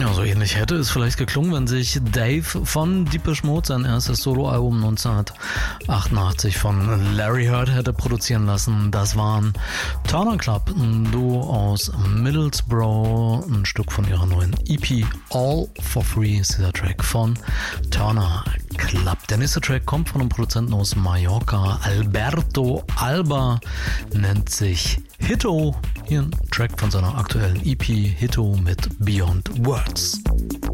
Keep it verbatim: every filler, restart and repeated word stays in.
Ja, so ähnlich hätte es vielleicht geklungen, wenn sich Dave von Depeche Mode sein erstes Soloalbum neunzehnhundertachtundachtzig von Larry Heard hätte produzieren lassen. Das waren Turner Club, ein Duo aus Middlesbrough, ein Stück von ihrer neuen E P All for Free ist dieser Track von Turner Club. Der nächste Track kommt von einem Produzenten aus Mallorca, Alberto Alba, nennt sich Hitto. Hier ein Track von seiner aktuellen E P Hitto mit Beyond Words.